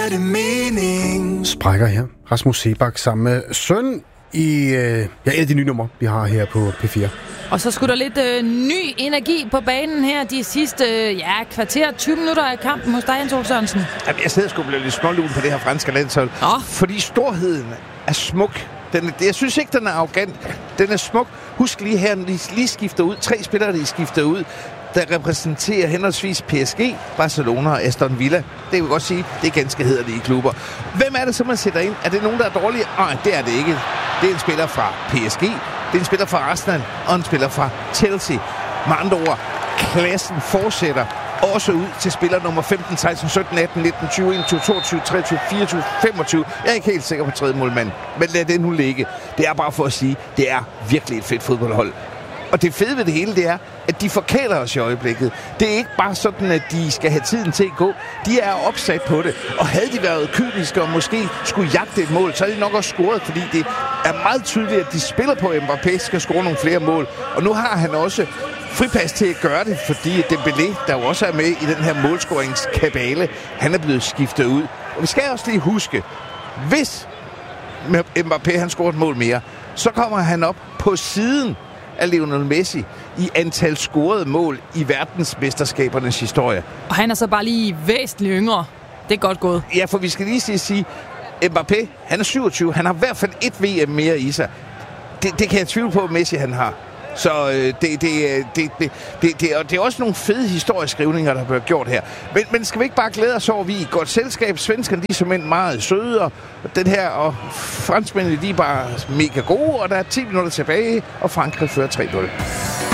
giver det mening. Sprækker her. Rasmus Seebach sammen med søn i et af de nye numre, vi har her på P4. Og så skulle der lidt ny energi på banen her de sidste kvarter, 20 minutter af kampen hos dig, Jens Ole Sørensen. Jeg sidder sgu blive lidt smålun på det her franske landshold. Fordi storheden er smuk. Jeg synes ikke, den er arrogant. Den er smuk. Husk lige her, når de lige skifter ud. 3 spillere, de skifter ud, der repræsenterer henholdsvis PSG, Barcelona og Aston Villa. Det kan vi godt sige, det er ganske hæderlige klubber. Hvem er det så, man sætter ind? Er det nogen, der er dårlige? Nej, det er det ikke. Det er en spiller fra PSG, det er en spiller fra Arsenal og en spiller fra Chelsea. Med andre ord, klassen fortsætter også ud til spiller nummer 15, 16, 17, 18, 19, 20, 21, 22, 23, 24, 25. Jeg er ikke helt sikker på tredje målmand, men lad det nu ligge. Det er bare for at sige, det er virkelig et fedt fodboldhold. Og det fede ved det hele, det er, at de forkæler os i øjeblikket. Det er ikke bare sådan, at de skal have tiden til at gå. De er opsat på det. Og havde de været kyniske og måske skulle jagte et mål, så havde de nok også scoret, fordi det er meget tydeligt, at de spiller på, at Mbappé skal score nogle flere mål. Og nu har han også fripas til at gøre det, fordi Dembélé, der jo også er med i den her målscoringskabale, han er blevet skiftet ud. Og vi skal også lige huske, hvis Mbappé han scorer et mål mere, så kommer han op på siden af Lionel Messi i antal scorede mål i verdensmesterskabernes historie. Og han er så bare lige væsentligt yngre. Det er godt gået. Ja, for vi skal lige sige, Mbappé, han er 27, han har i hvert fald et VM mere i sig. Det kan jeg tvivle på, at Messi han har. Så det er også nogle fede historieskrivninger, der bliver gjort her. Men skal vi ikke bare glæde os over, at vi er i godt selskab? Svenskerne, de er simpelthen meget søde, og den her, og franskmændene, de er bare mega gode, og der er 10 minutter tilbage, og Frankrig fører 3-0.